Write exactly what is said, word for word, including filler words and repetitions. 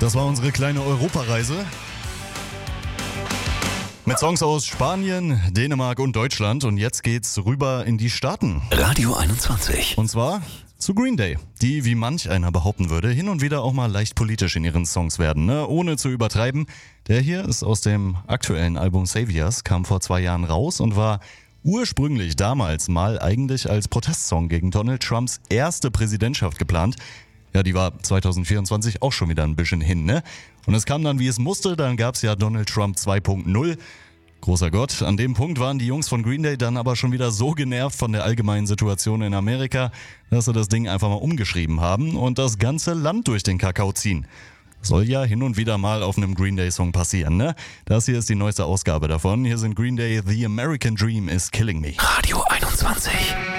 Das war unsere kleine Europareise. Mit Songs aus Spanien, Dänemark und Deutschland. Und jetzt geht's rüber in die Staaten. Radio einundzwanzig. Und zwar zu Green Day, die, wie manch einer behaupten würde, hin und wieder auch mal leicht politisch in ihren Songs werden, ne? Ohne zu übertreiben. Der hier ist aus dem aktuellen Album Saviors, kam vor zwei Jahren raus und war ursprünglich damals mal eigentlich als Protestsong gegen Donald Trumps erste Präsidentschaft geplant. Ja, die war zwanzig vierundzwanzig auch schon wieder ein bisschen hin, ne? Und es kam dann, wie es musste, dann gab's ja Donald Trump zwei Punkt null. Großer Gott, an dem Punkt waren die Jungs von Green Day dann aber schon wieder so genervt von der allgemeinen Situation in Amerika, dass sie das Ding einfach mal umgeschrieben haben und das ganze Land durch den Kakao ziehen. Soll ja hin und wieder mal auf einem Green Day Song passieren, ne? Das hier ist die neueste Ausgabe davon. Hier sind Green Day, The American Dream is Killing Me. Radio einundzwanzig.